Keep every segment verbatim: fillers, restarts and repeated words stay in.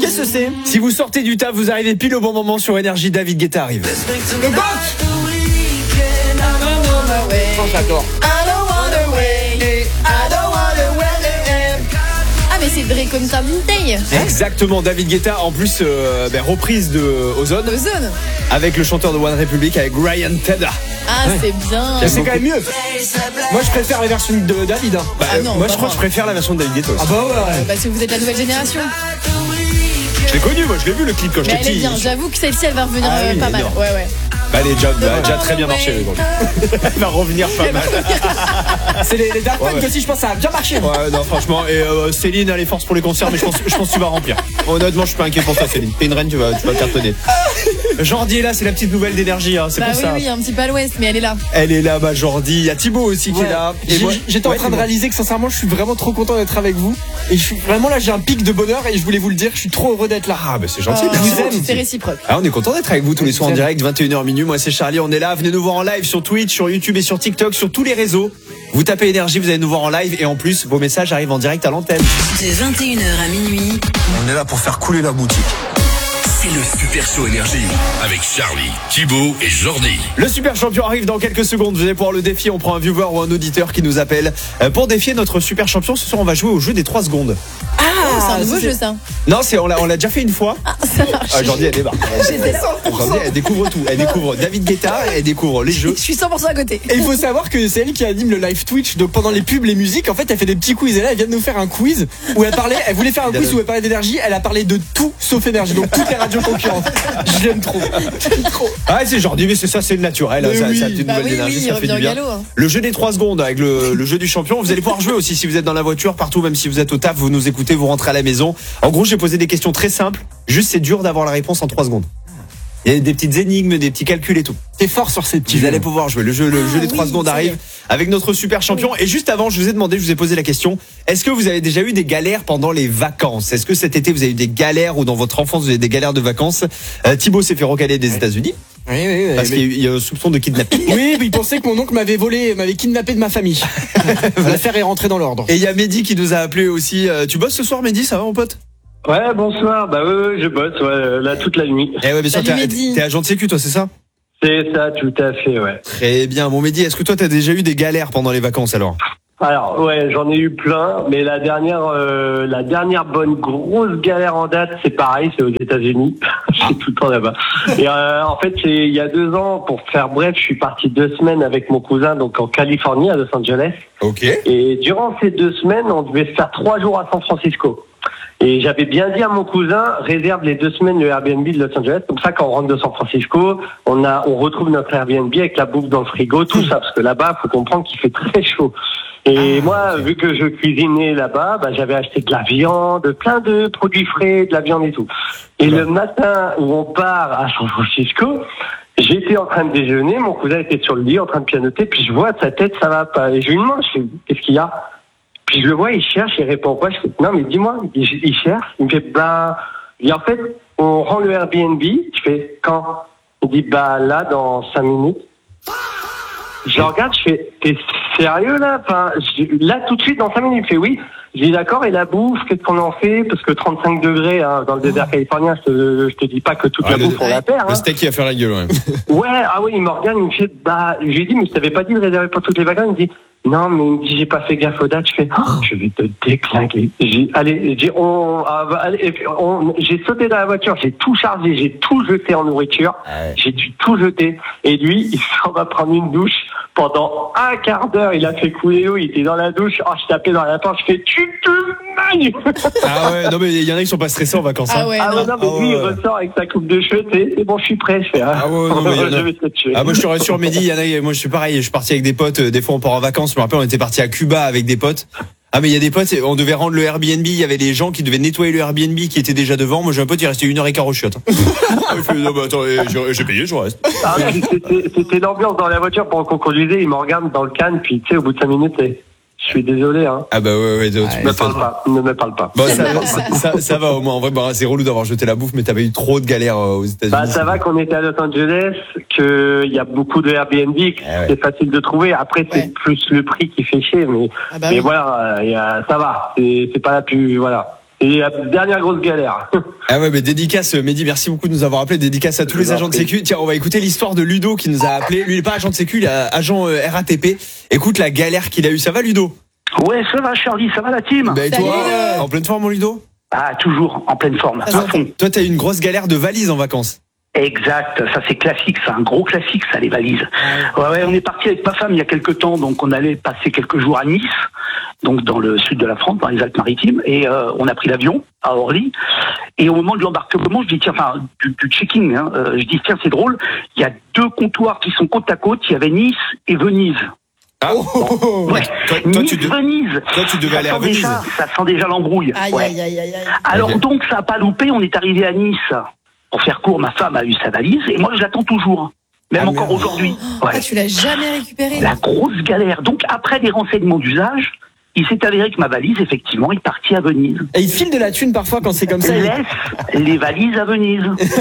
Qu'est-ce que c'est? Si vous sortez du taf, vous arrivez pile au bon moment sur Énergie, David Guetta arrive. Le Bank. Oh, j'adore. Ah mais c'est Draconta Montaigne. Exactement, David Guetta en plus euh, ben, reprise de Ozone. Ozone. Avec le chanteur de One Republic, avec Ryan Tedder. Ah ouais. C'est bien. C'est quand même mieux. Moi je préfère la version de David hein. Bah, ah non, moi bah je crois non. que je préfère la version de David Guetta aussi. Ah bah ouais, ouais. Parce que vous êtes la nouvelle génération. Je l'ai connu, moi je l'ai vu le clip quand Mais j'étais elle est petit. bien, j'avoue que celle-ci elle va revenir Ah euh, oui, pas mal. énorme. Ouais ouais. Bah, elle est déjà, bah, déjà très bien marché aujourd'hui. Elle va revenir pas mal. C'est les, les Daft Punk Ouais, ouais. aussi, je pense que ça a bien marché. Ouais, non, franchement. Et euh, Céline, elle est force pour les concerts, mais je pense, je pense que tu vas remplir. Honnêtement, je suis pas inquiet pour toi, Céline. T'es une reine, tu vas, tu vas cartonner. Jordi est là, c'est la petite nouvelle d'énergie, hein, c'est Bah pour oui ça. oui, un petit peu à l'ouest, mais elle est là. Elle est là, bah Jordi. Il y a Thibaut aussi qui Ouais. est là. J'ai- moi- J'étais ouais, en train de dis-moi. réaliser que sincèrement je suis vraiment trop content d'être avec vous. Et je suis vraiment là, j'ai un pic de bonheur et je voulais vous le dire, je suis trop heureux d'être là. Ah, bah c'est gentil. Euh, merci vous aime. beaucoup. c'est réciproque. Ah, on est content d'être avec vous tous les soirs en J'aime. direct, vingt et une heures minuit. Moi, c'est Charlie, on est là. Venez nous voir en live sur Twitch, sur YouTube et sur TikTok, sur tous les réseaux. Vous tapez énergie, vous allez nous voir en live. Et en plus, vos messages arrivent en direct à l'antenne. De vingt et une heures à minuit, On est là pour faire couler la boutique. C'est le Super Show Énergie avec Charlie, Thibaut et Jordi. Le super champion arrive dans quelques secondes. Vous allez pouvoir le défier. On prend un viewer ou un auditeur qui nous appelle euh, pour défier notre super champion. Ce soir, on va jouer au jeu des trois secondes. Ah, c'est un nouveau c'est- jeu ça. Non, c'est on l'a, on l'a déjà fait une fois. Ah, ça marche. Ah, Jordi, elle débarque. J'étais là. Jordi, elle découvre tout. Elle découvre David Guetta, elle découvre les jeux. Je suis cent pour cent à côté. Et il faut savoir que c'est elle qui anime le live Twitch. Donc pendant les pubs, les musiques, en fait, elle fait des petits quiz. Et là, elle vient de nous faire un quiz où elle parlait, elle voulait faire un quiz où elle parlait d'énergie. Elle a parlé de tout sauf énergie. Donc toutes les radios concurrentes. Je l'aime trop. J'aime trop. Ah, c'est Jordi, mais c'est ça, c'est le naturel. Mais Ça, oui. ça, une Bah nouvelle oui, énergie, oui, il ça fait revient du au bien. galop, hein. Le jeu des trois secondes avec le, le jeu du champion. Vous allez pouvoir jouer aussi si vous êtes dans la voiture, partout, même si vous êtes au taf, vous nous écoutez, vous rentrez à la maison. En gros, j'ai posé des questions très simples. Juste, c'est dur d'avoir la réponse en trois secondes. Il y a des petites énigmes, des petits calculs et tout. T'es fort sur ces petits Vous jeux. allez pouvoir jouer. Le jeu, le Ah, jeu des trois oui, secondes ça y arrive est. avec notre super champion. Et juste avant, je vous ai demandé, je vous ai posé la question. Est-ce que vous avez déjà eu des galères pendant les vacances? Est-ce que cet été vous avez eu des galères ou dans votre enfance vous avez eu des galères de vacances? euh, Thibaut s'est fait recaler des États-Unis Oui, oui, oui. parce mais- qu'il y a eu- il y a un soupçon de kidnapping. Oui, mais il pensait que mon oncle m'avait volé, m'avait kidnappé de ma famille. L'affaire est rentrée dans l'ordre. Et il y a Mehdi qui nous a appelé aussi. Euh, tu bosses ce soir, Mehdi? Ça va, mon pote? Ouais, bonsoir. Bah ouais, ouais, je bosse, ouais, là toute la nuit. Eh ouais, bien sûr. Salut, T'es Mehdi. t'es agent de sécu, toi, c'est ça? C'est ça, tout à fait, ouais. Très bien. Bon, Mehdi, est-ce que toi t'as déjà eu des galères pendant les vacances alors? Alors ouais, j'en ai eu plein, mais la dernière, euh, la dernière bonne grosse galère en date, c'est pareil, c'est aux États-Unis. Je suis tout le temps là-bas. Et euh, en fait, c'est il y a deux ans, pour faire bref, je suis parti deux semaines avec mon cousin, donc en Californie, à Los Angeles. Ok. Et durant ces deux semaines, on devait se faire trois jours à San Francisco. Et j'avais bien dit à mon cousin, réserve les deux semaines le Airbnb de Los Angeles. Comme ça, quand on rentre de San Francisco, on a, on retrouve notre Airbnb avec la bouffe dans le frigo, tout ça. Parce que là-bas, faut comprendre qu'il fait très chaud. Et moi, vu que je cuisinais là-bas, bah, j'avais acheté de la viande, plein de produits frais, de la viande et tout. Et le matin où on part à San Francisco, j'étais en train de déjeuner, mon cousin était sur le lit en train de pianoter, puis je vois sa tête, ça va pas. Et je lui demande, je fais, qu'est-ce qu'il y a? Puis je le vois, il cherche, il répond pas. Je fais, non, mais dis-moi, il, il cherche. Il me fait, bah, et en fait, on rend le Airbnb. Je fais, quand? Il dit, bah, là, dans cinq minutes. Je le regarde, je fais, t'es sérieux, là? Enfin, je- là, tout de suite, dans cinq minutes, il fait oui. Je dis, d'accord, et la bouffe, qu'est-ce qu'on en fait? Parce que trente-cinq degrés, hein, dans le désert californien, je te, je te dis pas que toute Ah, la le- bouffe, on la perd, Le hein. steak qui va faire la gueule, ouais. Ouais, ah oui, il me regarde, il me fait, bah, je lui ai dit, mais je t'avais pas dit de réserver pour toutes les vacances. Il me dit, non, mais il me dit, j'ai pas fait gaffe aux dates. Je fais, oh, je vais te déclinguer. J'ai, allez, j'ai, on, ah, bah, allez, et puis, on, j'ai sauté dans la voiture, j'ai tout chargé, j'ai tout jeté en nourriture. Ouais. J'ai dû tout jeter. Et lui, il s'en va prendre une douche. Pendant un quart d'heure, il a fait couler l'eau, il était dans la douche. Oh, je tapais dans la porte, je fais, tu te manges! Ah ouais, non mais il y en a qui sont pas stressés en vacances. Ah hein. ouais, Ah non. ouais, non, mais Ah lui, il ouais. ressort avec sa coupe de cheveux, c'est, c'est bon, je suis prêt, je fais, hein. Ah ouais, non, mais il y en a- je vais te tuer. Ah moi je te rassure Mehdi, il y en a, moi je suis pareil, je suis parti avec des potes, euh, des fois on part en vacances, je me rappelle on était parti à Cuba avec des potes. Ah mais il y a des potes, on devait rendre le Airbnb, il y avait les gens qui devaient nettoyer le Airbnb qui était déjà devant, moi j'ai un pote il restait une heure et quart au chiottes. Il fait, non, bah, attends, j'ai j'ai payé, je reste. Ah, mais c'était, c'était l'ambiance dans la voiture pendant qu'on conduisait. Il me regarde dans le canne, puis tu sais, au bout de cinq minutes, c'est, je suis désolé, hein. Ah bah ouais, ouais, tu Ne me parle pas, ne me parle pas. Bon, ça, ça, ça, ça va au moins, en vrai, bah, c'est relou d'avoir jeté la bouffe, mais t'avais eu trop de galères euh, aux États-Unis. Bah, ça va qu'on était à Los Angeles, qu'il y a beaucoup de Airbnb, que Ah ouais. c'est facile de trouver. Après, c'est Ouais. plus le prix qui fait chier, mais, Ah bah mais oui. voilà, il y a, ça va. C'est, c'est pas la plus, voilà. Et la dernière grosse galère. Ah ouais, mais dédicace, Mehdi, merci beaucoup de nous avoir appelé. Dédicace à tous Je les vous en agents de prie. sécu. Tiens, on va écouter l'histoire de Ludo qui nous a appelé. Lui, il est pas agent de sécu, il est agent euh, R A T P. Écoute la galère qu'il a eue. Ça va, Ludo? Ouais, ça va, Charlie, ça va la team? Bah, et Salut, toi, Ludo. en pleine forme, mon Ludo? Ah, toujours en pleine forme, à Ça fond. Toi, t'as eu une grosse galère de valise en vacances. Exact, ça c'est classique, c'est un gros classique, ça, les valises. Ouais, ouais, on est parti avec ma femme il y a quelques temps, donc on allait passer quelques jours à Nice, donc dans le sud de la France, dans les Alpes-Maritimes, et euh, on a pris l'avion à Orly. Et au moment de l'embarquement, je dis tiens, enfin du, du checking, hein, euh, je dis tiens, c'est drôle, il y a deux comptoirs qui sont côte à côte, il y avait Nice et Venise. Ah, Ouais. toi, toi, Nice, tu de- Venise. toi, tu devais Ça aller à sent Venise. déjà, ça sent déjà l'embrouille. Aïe, Ouais. aïe, aïe, aïe, aïe. Alors Ok. donc ça a pas loupé, on est arrivé à Nice. Pour faire court, ma femme a eu sa valise et moi je l'attends toujours, même Ah, encore merde. aujourd'hui. Ah, Ouais. tu l'as jamais récupéré? La grosse galère. Donc après des renseignements d'usage, il s'est avéré que ma valise, effectivement, est partie à Venise. Et il file de la thune parfois quand c'est comme ça. il- Laisse les valises à Venise.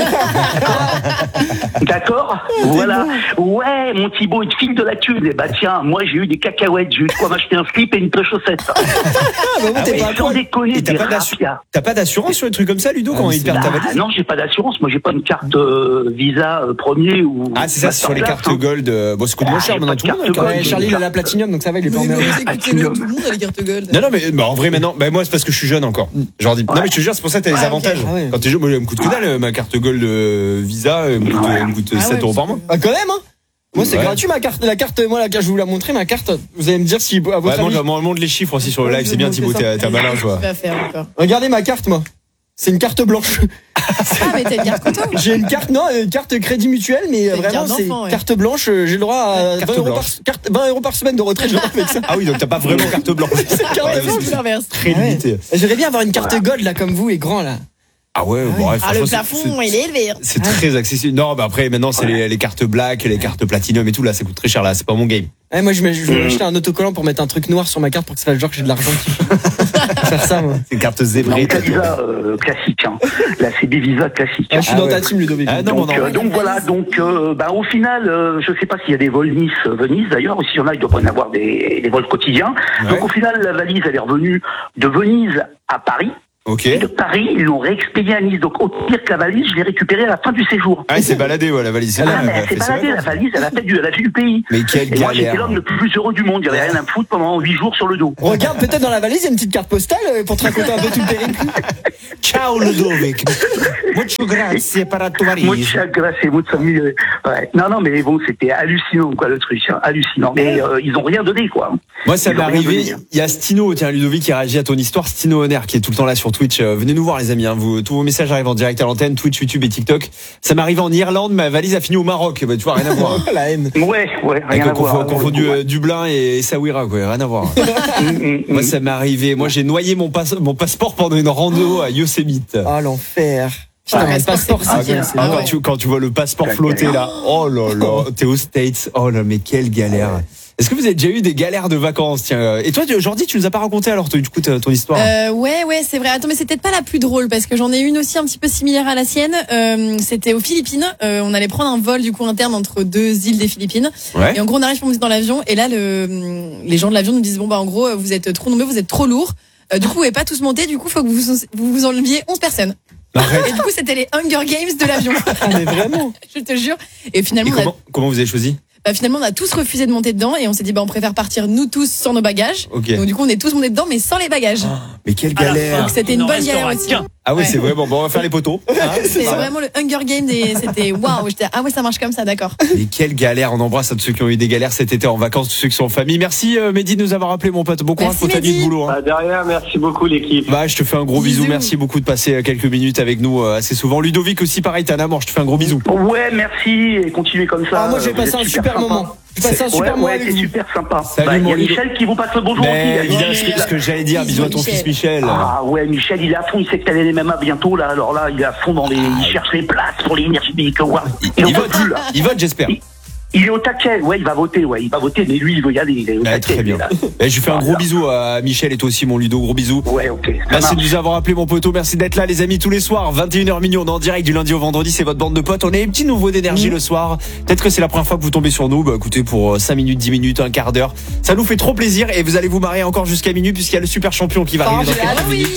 D'accord. Voilà. Ouais, mon Thibaut, il te file de la thune. Et bah tiens, moi j'ai eu des cacahuètes, j'ai eu de quoi m'acheter un slip et une paire de chaussettes. Ah, bah, bon, t'es Et pas à sans poil. déconner, Et t'as des pas d'assu- rapias. T'as pas d'assurance sur les trucs comme ça, Ludo, Ah, quand mais ils c'est- perdent ta Bah, valise? non, j'ai pas d'assurance. Moi, j'ai pas une carte euh, Visa euh, premier ou. Ah, c'est ça, c'est sur les cartes Gold. euh, Bon, ça coûte moins Ah, cher y a maintenant, pas de tout le monde. carte a une Ouais, carte Charlie, il Gold. a la platinum, donc ça va, il est pas Oui, emmerdé. mais écoutez, le- tout le monde a les cartes gold. Non, non, mais bah, en vrai, maintenant, bah, moi, c'est parce que je suis jeune encore. Genre, dis- non, mais je te jure, c'est pour ça que t'as des Ah, ok. avantages. Ah ouais. Quand t'es jeune, moi, elle me coûte que dalle, euh, ma carte Gold euh, Visa, elle me coûte, Ouais. elle me coûte Ah sept ouais, euros par mois. Ah, quand même, hein. Moi, c'est Ouais. gratuit, ma carte. La carte, moi, la carte, je vais vous la montrer, ma carte. Vous allez me dire si, à votre Ouais, avis. montre, montre- montre les chiffres aussi sur le Ouais, live, je c'est bien, vais Thibaut, montrer t'es t'es un malin, toi. Tu vas faire encore. Regardez ma carte, moi. C'est une carte blanche. Ah, mais t'as une carte conto? J'ai une carte, non, une carte crédit mutuel, mais C'est une vraiment, carte c'est d'enfant, ouais. carte blanche. euh, J'ai le droit à Carte vingt euros, par, blanche. carte, vingt euros par semaine de retraite, je avec ça. Ah oui, donc t'as pas vraiment carte blanche. C'est carte Ouais, blanche. c'est l'inverse. très Ouais. limité. J'aimerais bien avoir une carte gold, là, comme vous, et grand, là. Ah ouais, bon, ouais, Ah, le franchement, c'est- plafond, il est élevé. hein. c'est très accessible. Non, bah après, maintenant, c'est les, les cartes black, les cartes platinum et tout, là, ça coûte très cher, là, c'est pas mon game. Ouais, moi, je, me- je vais acheter un autocollant pour mettre un truc noir sur ma carte pour que ça fasse genre que j'ai de l'argent dessus. Faire ça, moi. C'est une carte Non, zébrée. c'est Visa euh, classique. Hein. Là, c'est des visas classiques. Ah, je suis Ah dans ouais. ta team, Ludovic. Ah, non, Donc, non, euh, donc voilà, donc euh, bah, au final, euh, je sais pas s'il y a des vols Nice-Venise d'ailleurs, ou s'il y en a, il doit pas y en avoir des, des vols quotidiens. Ouais. Donc au final, la valise, elle est revenue de Venise à Paris. Ok. Et de Paris, ils l'ont réexpédiée à Nice. Donc au pire que la valise, je l'ai récupérée à la fin du séjour. Ah, il s'est baladé, ouais, la valise. C'est Ah, bien, mais elle a elle s'est fait ses baladée, la vacances. valise, elle a fait du, elle a fait du pays. Mais quelle Et moi, j'étais galère. l'homme le plus heureux du monde. Il n'y avait rien à me foutre pendant huit jours sur le dos. Regarde, peut-être dans la valise, il y a une petite carte postale euh, pour te raconter un peu tout le périple. Ciao, Ludovic. Mucho grazie per la tua valise. Muchas gracias, muchas mille. Ouais. Non, non, mais bon, c'était hallucinant, quoi, le truc. Hein, hallucinant. Mais euh, ils ont rien donné, quoi. Moi, ça Ils m'est ont rien arrivé. donné, hein. Il y a Stino, tiens, Ludovic, qui réagit à ton histoire. Stino Honner, qui est tout le temps là sur Twitch. Euh, venez nous voir, les amis. Hein. Vous, tous vos messages arrivent en direct à l'antenne, Twitch, YouTube et TikTok. Ça m'est arrivé en Irlande. Ma valise a fini au Maroc. Bah, tu vois, rien à voir. La haine. Ouais, ouais, rien Avec à voir. confo- confondu euh, Dublin et Essaouira, quoi. Rien à voir. Hum, hum, Moi, hum. ça m'est arrivé. Moi, j'ai noyé mon, passe- mon passeport pendant une rando à Yosemite. Oh, l'enfer. Ah, Putain, le le passeport, passeport, c'est c'est c'est- Ah, Ah quand, ouais. tu, quand tu vois le passeport Quelle flotter galère. là, oh là là, t'es aux States, oh là, mais quelle galère. Est-ce que vous avez déjà eu des galères de vacances, tiens? Et toi, aujourd'hui, tu nous as pas raconté alors, toi, du coup, ta- ton histoire? Euh, ouais, ouais, c'est vrai. Attends, mais c'est peut-être pas la plus drôle parce que j'en ai une aussi un petit peu similaire à la sienne. Euh, c'était aux Philippines. Euh, on allait prendre un vol du coup interne entre deux îles des Philippines. Ouais. Et en gros, on arrive pour monter dans l'avion. Et là, le, les gens de l'avion nous disent bon bah en gros, vous êtes trop nombreux, vous êtes trop lourds. Euh, du coup, vous pouvez pas tous monter. Du coup, faut que vous vous, vous enleviez onze personnes. Arrête. Et du coup, c'était les Hunger Games de l'avion. Ah, mais vraiment. Je te jure. Et Et finalement, on a, comment, comment vous avez choisi? bah, finalement, on a tous refusé de monter dedans et on s'est dit bah on préfère partir nous tous sans nos bagages. Ok. Donc du coup, on est tous montés dedans mais sans les bagages. Mais quelle À la fin. galère. Donc c'était une bonne galère aussi. Ah ouais, Ouais. c'est vrai, bon, bon, on va faire les poteaux. Hein, C'est ça. vraiment le Hunger Games et c'était waouh. J'étais ah ouais ça marche comme ça d'accord. Mais quelle galère. On embrasse à tous ceux qui ont eu des galères cet été en vacances, tous ceux qui sont en famille. Merci, euh, Mehdi, de nous avoir appelé, mon pote. Bon courage Merci, pour ta nuit de Mehdi. boulot. Hein. Bah, derrière, merci beaucoup l'équipe. Bah, je te fais un gros bisou. Bisous. Merci beaucoup de passer euh, quelques minutes avec nous euh, assez souvent. Ludovic aussi, pareil, t'as un amour. Je te fais un gros bisou. Ouais, merci et continuez comme ça. Ah, moi, j'ai Vous passé êtes un super sympa. moment. J'ai passé un Ouais, super moment ouais, avec c'est vous. super sympa. Salut, Bah, il y mon a Ludo. Michel qui vous passe le bonjour aussi. Mais là. évidemment, ce que, ce que j'allais dire, bisous à ton Michel. fils Michel. Ah ouais, Michel, il est à fond, il sait que t'as les M M A bientôt, là. Alors là, il est à fond dans les. Il cherche les places pour les Energy Music Awards. Il, Il en il peut vote, plus, là. il vote, j'espère. Il- Il est au taquet, ouais, il va voter, ouais, il va voter, mais lui, il veut y aller, il est au Ouais, taquet. très bien. lui, là. Eh, je lui fais un gros Voilà. bisou à Michel et toi aussi, mon Ludo. Gros bisou. Ouais, ok. ça Merci de marche. nous avoir appelé, mon poteau. Merci d'être là, les amis, tous les soirs. vingt et une heures millions, on est en direct du lundi au vendredi. C'est votre bande de potes. On est un petit nouveau d'énergie le soir. Peut-être que c'est la première fois que vous tombez sur nous. Bah, écoutez, pour cinq minutes, dix minutes, un quart d'heure. Ça nous fait trop plaisir et vous allez vous marrer encore jusqu'à minuit puisqu'il y a le super champion qui va Oh, arriver dans j'ai quelques hâte, oui. minutes.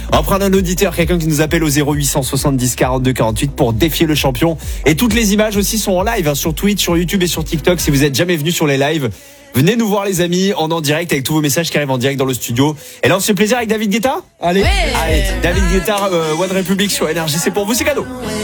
On va prendre un auditeur, quelqu'un qui nous appelle au zéro huit cent soixante-dix quarante-deux quarante-huit pour défier le champion. Et toutes les images aussi sont en live, hein, sur Twitch, sur YouTube et sur TikTok. Si vous êtes jamais venu sur les lives, venez nous voir les amis, en en direct avec tous vos messages qui arrivent en direct dans le studio. Et là on se fait plaisir avec David Guetta. Allez. Ouais. Allez, David Guetta, euh, One Republic sur Énergie, c'est pour vous, c'est cadeau.